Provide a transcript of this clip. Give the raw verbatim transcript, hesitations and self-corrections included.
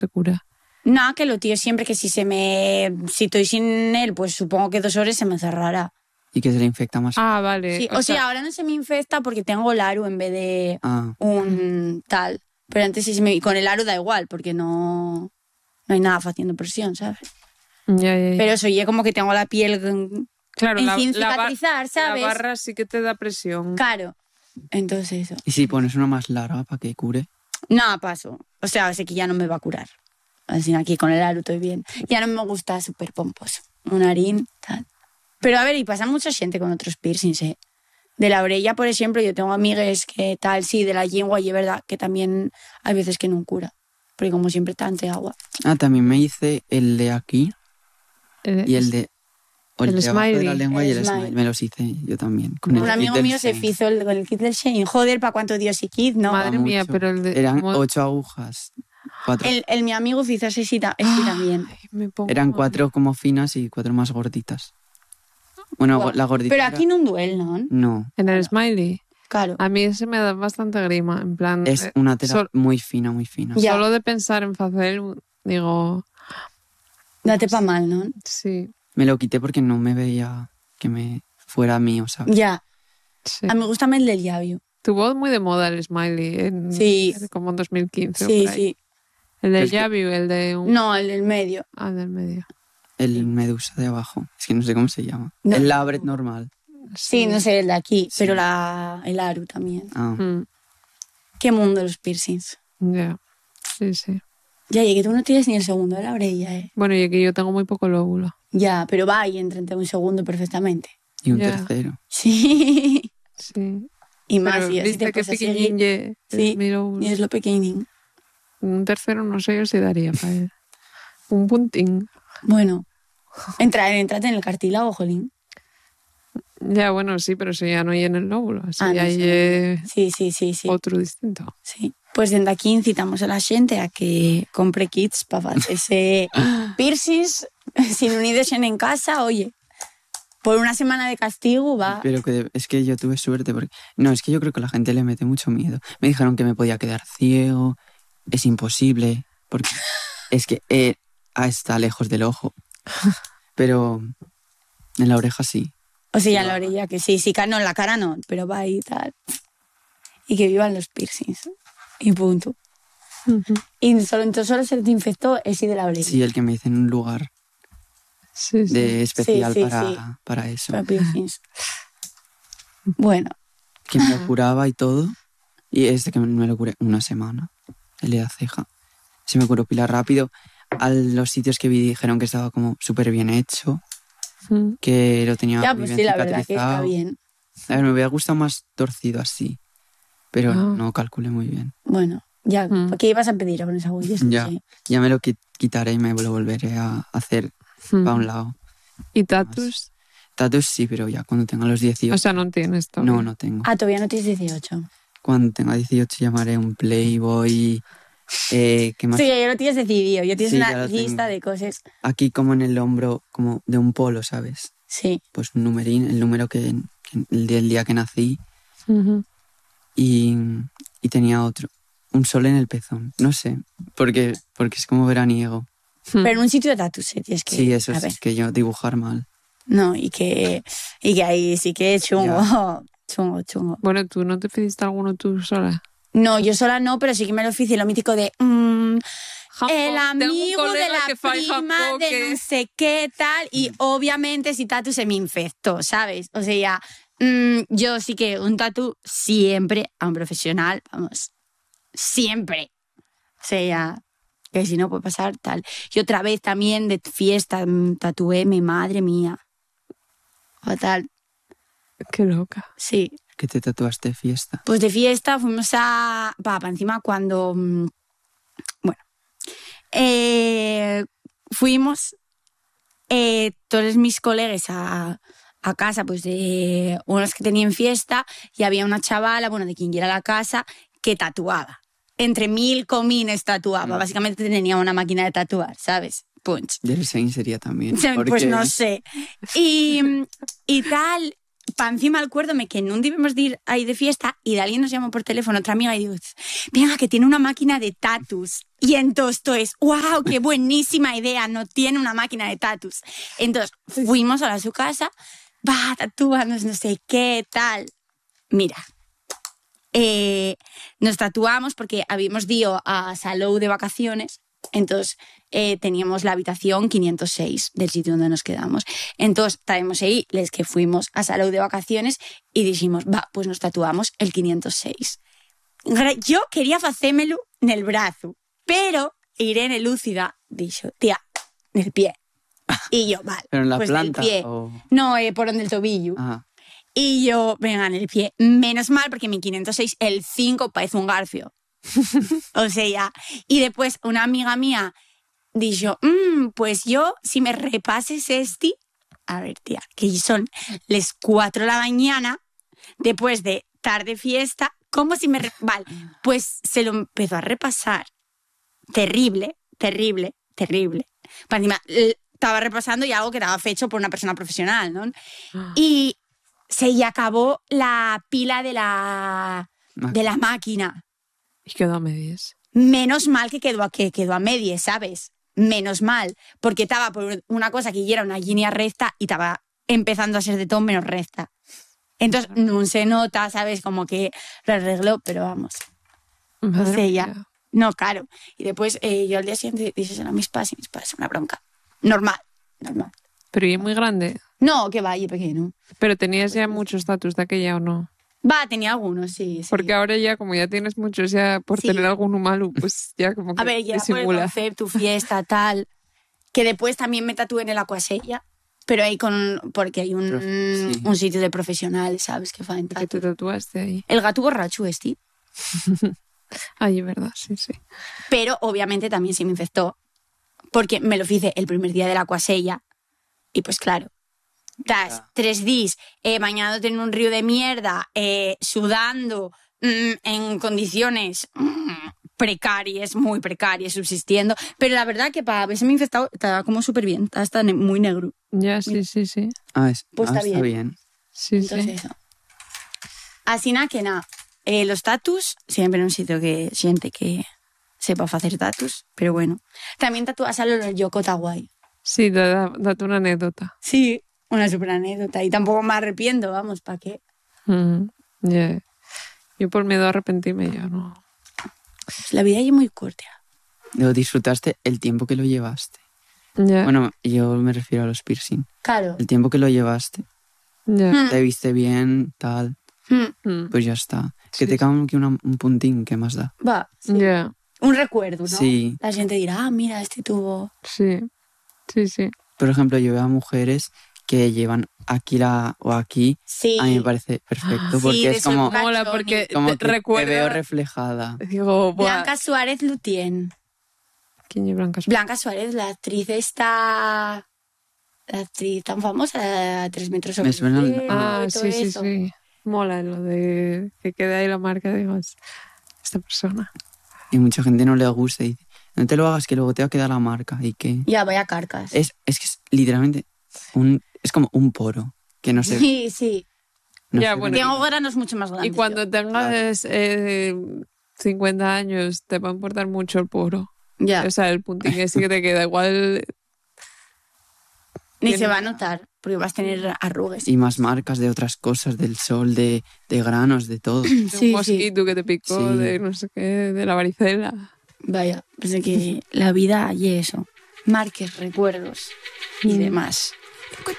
te cura? Nada, que lo tío siempre que si se me... Si estoy sin él, pues supongo que dos horas se me cerrará. Y que se le infecta más. Ah, vale. Sí, o, o sea, sea, ahora no se me infecta porque tengo el aro en vez de Ah. un tal. Pero antes sí se me... Y con el aro da igual, porque no... No hay nada haciendo presión, ¿sabes? Ya, ya, ya. Pero eso, y como que tengo la piel claro, en la, sin la, bar- cicatrizar, ¿sabes? la barra sí que te da presión. Claro. Entonces eso. Y si pones una más larga para que cure. No, paso. O sea, sé que ya no me va a curar. Así aquí con el aro estoy bien. Ya no me gusta súper pomposo. Un harín, tal. Pero a ver, y pasa mucha gente con otros piercings, ¿eh? De la orella, por ejemplo, yo tengo amigas que tal, sí, de la lengua, y es verdad que también hay veces que no cura. Porque como siempre está ante agua. Ah, también me hice el de aquí Eh, y el de... O el, el de abajo de la smiley. lengua El y el smile. smile. Me los hice yo también. Con Un el kit amigo del mío se Shane. hizo el, con el kit del Shane. Joder, ¿para cuánto dio ese kit, no? Madre Mucho. mía, pero el de... Eran como- ocho agujas. Cuatro. El, el mi amigo hizo ese sí, ta- ese también. Ay, me pongo Eran mal. cuatro como finas y cuatro más gorditas. Bueno, Guau. la gordita Pero era- aquí no un duel, ¿no? No, En el smiley. Claro. A mí ese me da bastante grima. En plan... es eh, una tela sol- muy fina, muy fina. Ya. Solo de pensar en hacer, digo... Date pa' mal, ¿no? Sí, Me lo quité porque no me veía que me fuera mío, ¿sabes? Ya. sí. A mí me gusta más el del labio. Tuvo muy de moda el smiley. En, Sí. Como en dos mil quince. o Sí, por ahí. sí. El del Es que- labio, el de un... No, el del medio. Ah, del medio. El medusa de abajo. Es que no sé cómo se llama. No. El labret normal. Sí, no sé el de aquí, Sí. pero la, el aru también. Ah. Mm, Qué mundo los piercings. ya. Sí, sí. Ya, y que tú no tienes ni el segundo de la orella, ¿eh? Bueno, y aquí yo tengo muy poco lóbulo. Ya, pero va y entra entre un segundo perfectamente. Y un Ya. tercero. Sí. Sí. Y más, Pero y así viste te que puedes pequeñín seguir. ye- Sí, mi lóbulo. y es lo pequeñín. Un tercero no sé yo si daría para él. Un puntín. Bueno, entra, entrate en el cartílago, jolín. Ya, bueno, sí, pero si ya no hay en el lóbulo. Así Ah, no, hay sí. eh, Sí, sí, sí, sí. otro distinto. Sí. Pues desde aquí incitamos a la gente a que compre kits para hacerse piercings sin unirse en casa, oye. Por una semana de castigo va. Pero que de- es que yo tuve suerte porque... No, es que yo creo que la gente le mete mucho miedo. Me dijeron que me podía quedar ciego. Es imposible. Porque es que eh, ah, está lejos del ojo. Pero en la oreja sí. O sea, ya en Va. la orilla, que sí, sí, ca- no, en la cara no, pero va ahí y tal. Y que vivan los piercings. Y punto. Y solo, entonces solo se te infectó ese de la orilla. Sí, el que me hice en un lugar Sí, sí. de especial Sí, sí, para, sí. para eso. Para piercings. Bueno, Que me lo curaba y todo. Y este que me lo curé una semana. El de la ceja. Se me curó pila rápido. A los sitios que vi dijeron que estaba como súper bien hecho. Mm. Que lo tenía ya, muy pues bien sí, la verdad que está cicatrizado. bien. A ver, me hubiera gustado más torcido así. Pero Ah. no calculé muy bien. Bueno, ya, Mm. ¿qué ibas a pedir con esa huella? Ya, ya me lo qui- quitaré y me lo volveré a hacer Mm. para un lado. ¿Y tatus? Tatuos sí, pero ya cuando tenga los dieciocho. O sea, no tienes todavía. no, no tengo. Ah, todavía no tienes dieciocho. Cuando tenga dieciocho llamaré un Playboy. Eh, ¿qué más? Sí, ya lo tienes decidido. Ya tienes Sí, ya una lo lista tengo. de cosas. Aquí como en el hombro, como de un polo, ¿sabes? Sí. Pues un numerín, el número que, que el día, el día que nací. Ujú. Y, y tenía otro. Un sol en el pezón. No sé, porque, porque es como veraniego. Mm. Pero en un sitio de tatuajes eh, tienes que... Sí, eso a ver. es que yo dibujar mal. No, y que, y que ahí sí que es chungo. Chungo, chungo. Bueno, ¿tú no te pediste alguno tú sola? No, yo sola no, pero sí que me lo hice lo mítico de... mm, Japón. el Tengo un amigo de colega la que fa en prima Japón de que- no sé qué tal. Y obviamente si tatu se me infectó, ¿sabes? O sea, mm, yo sí que un tatu siempre a un profesional, vamos, siempre. O sea, que si no puede pasar tal. Y otra vez también de fiesta mm, tatué, mi madre mía. Fatal, Qué loca. sí. ¿Qué te tatuaste de fiesta? Pues de fiesta fuimos a... Pa, pa encima cuando... mm, Bueno. Eh, fuimos eh, todos mis colegas a, a casa pues de unos que tenían fiesta y había una chavala, bueno, de quien era la casa, que tatuaba. Entre mil comines tatuaba. Mm. Básicamente tenía una máquina de tatuar, ¿sabes? Punch. Del Sein sería también. Pues porque- no sé. Y, y tal, pa encima acuérdome que en un día íbamos de ir ahí de fiesta y de alguien nos llamó por teléfono, otra amiga, y digo, venga, que tiene una máquina de tatus. Y entonces esto es, wow, qué buenísima idea, no tiene una máquina de tatus. Entonces fuimos a su casa, va, tatúanos, no sé qué, tal. Mira, eh, nos tatuamos porque habíamos ido a Salou de vacaciones. Entonces eh, teníamos la habitación quinientos seis del sitio donde nos quedamos. Entonces estábamos ahí, les que fuimos a Salou de vacaciones y dijimos, va, pues nos tatuamos el quinientos seis. Yo quería facémelo en el brazo, pero Irene lúcida dijo, tía, en el pie. Y yo, vale, ¿Pero en la pues planta? del pie. O... No, eh, por donde el tobillo. Ajá. Y yo, venga, en el pie. Menos mal, porque mi quinientos seis, el cinco parece un garfio. O sea, y después una amiga mía dijo, mmm, pues yo, si me repases este, a ver, tía, que son las cuatro de la mañana, después de tarde fiesta, ¿cómo si me... Re vale, pues se lo empezó a repasar. Terrible, terrible, terrible. Para encima, estaba repasando y algo que estaba hecho por una persona profesional, ¿no? Y se y acabó la pila de la, de la máquina. Y quedó a medias. Menos mal que quedó, a, que quedó a medias, ¿sabes? Menos mal. Porque estaba por una cosa que ya era una línea recta y estaba empezando a ser de todo menos recta. Entonces, no se nota, ¿sabes? Como que lo arregló, pero vamos. Madre O sea, ya. mía. No, claro. Y después eh, yo al día siguiente dije a mis padres y mis padres, una bronca. Normal, normal. Pero y es muy grande. No, que vaya, pequeño. Pero tenías ya muchos estatus de aquella o no. Va, tenía algunos, sí, sí. Porque ahora ya, como ya tienes muchos, ya por Sí. tener alguno malo, pues ya como que A ver, ya por el disimula. concepto, fiesta, tal. Que después también me tatué en el Acuasella, pero ahí con... Porque hay un, Prof- sí. un sitio de profesionales, ¿sabes? Que fan Que tatu. te tatuaste ahí. El gato borracho este. Ay, es verdad, sí, sí. Pero obviamente también se me infectó. Porque me lo hice el primer día del Acuasella. Y pues claro, estás Ya. tres días eh, bañándote en un río de mierda, eh, sudando mm, en condiciones mm, precarias, muy precarias, subsistiendo. Pero la verdad que para haberse infectado está como súper bien, está hasta ne- muy negro. Ya, sí, sí, sí. Ah, es, Pues ah, está está bien. bien. Sí, Entonces sí. eso. Así nada que nada. Eh, los tatus, siempre en un sitio que siente que sepa hacer tatus, pero bueno. También tatúas a los Yoko Tawai. Sí, da- da- date una anécdota. Sí, una super anécdota. Y tampoco me arrepiento, vamos, ¿para qué? Mm, ya. Yo por miedo a arrepentirme ya no. Pues la vida es muy corta. Lo disfrutaste el tiempo que lo llevaste. Ya, Bueno, yo me refiero a los piercing. Claro. El tiempo que lo llevaste. ya. Mm. Te viste bien, tal. Mm, Mm, Pues ya está. Sí, Que te cabe aquí una- un puntín, ¿qué más da? Va, sí. Ya, Un recuerdo, ¿no? Sí. La gente dirá, ah, mira, este tuvo... sí. Sí, sí. Por ejemplo, yo veo a mujeres que llevan aquí la o aquí. Sí. A mí me parece perfecto Sí, porque de es su como, época. Mola Johnny. porque como te que te recuerda... veo reflejada. Digo, buah, Blanca Suárez Lutien. ¿quién es Blanca Suárez? Blanca Suárez, la actriz esta... La actriz tan famosa, la tres metros sobre Me suena el- el cielo Ah, y todo sí, sí, eso. sí. Mola lo de que quede ahí la marca, digas, esta persona. Y mucha gente no le gusta y dice, no te lo hagas que luego te va a quedar la marca. Y que Ya, vaya carcas. es, es que es literalmente un, es como un poro que no se Sí, sí. no Ya, se ve. bueno, Tengo granos mucho más grandes. Y cuando yo. tengas eh, cincuenta años, te va a importar mucho el poro. Ya, O sea, el puntín ese que te queda igual. ni tiene- se va a notar, porque vas a tener arrugas. Y más marcas de otras cosas, del sol, de, de granos, de todo. de Sí, un sí. mosquito que te picó, Sí. de no sé qué, de la varicela. Vaya, pensé que la vida y eso. Marques, recuerdos y Mm. demás.